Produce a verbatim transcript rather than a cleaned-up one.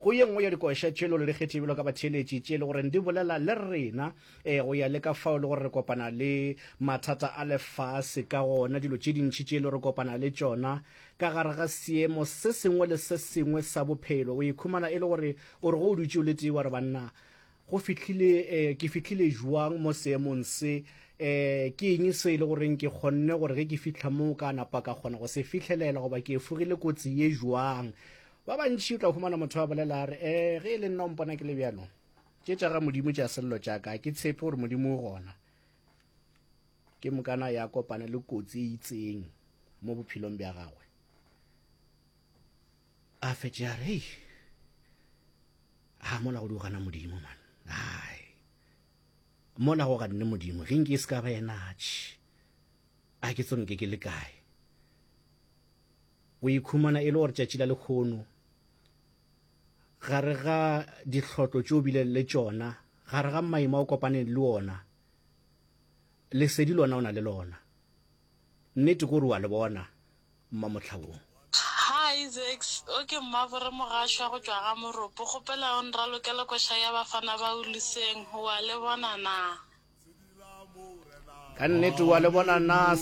go ye nngwe ya dikoša tšelo le dikgethebelo ka batheletši tše le gore di bolela le rena um go ya le ka fao le gore re kopana le mathata a lefase ka gona dilo tše dintšhi tše le re kopana le tšona ka gare ga seemo se sengwe le se sengwe sa bophelo o ikhumana e le gore o re go o dutše o le tee wa re banna go fihlile eh, ke fihlile jwang mo seemong se eh ke eng se ile goreng ke kgonne gore ge ke fihla mo ka napa ka kgona go se fihlelela goba ke fugile kotsi ye jwang ba bantši o tla fumana motho wa bolela re eh ge le nna mpona ke le bjalo tše tša ga modimo tša sello tša ka ke tshepe gore modimo o gona ke mokana ya kopana le kotsi e itseng mo bophelong bja gagwe a fetše a re ha mola go di gana modimo man ai mola go ganne modimo ge nke se ka ba enatše a ke tsone ke ke le kae o ikhumana e le gore tšatši la lekgono gare ga dihlotlo tšeo bile le tšona gare ga maima o kopaneng le ona lesedi lona o na le lona nnete kore wa le bona mmamotlhabong Isaacs okay mavore mogasho go tswa ga moropo gopela on ra lokela go shaya bafana ba uliseng wa le bona na ka nnete wa le bona na